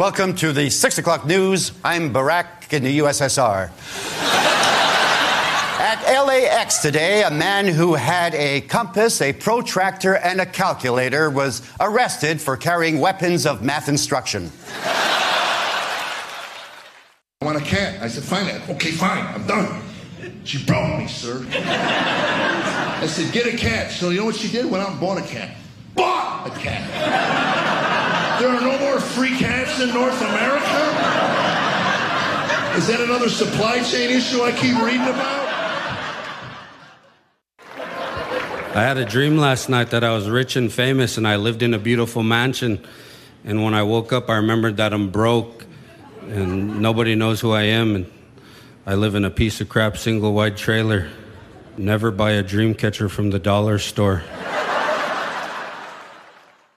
Welcome to the 6 o'clock news. I'm Barack in the USSR. At LAX today, a man who had a compass, a protractor, and a calculator was arrested for carrying weapons of math instruction. I want a cat. I said, fine. Okay, fine. I'm done. She broke me, sir. I said, get a cat. So you know what she did? Went out and bought a cat. Bought a cat. There are no more free cats in North America? Is that another supply chain issue I keep reading about? I had a dream last night that I was rich and famous and I lived in a beautiful mansion. And when I woke up, I remembered that I'm broke and nobody knows who I am. And I live in a piece of crap single wide trailer. Never buy a dream catcher from the dollar store.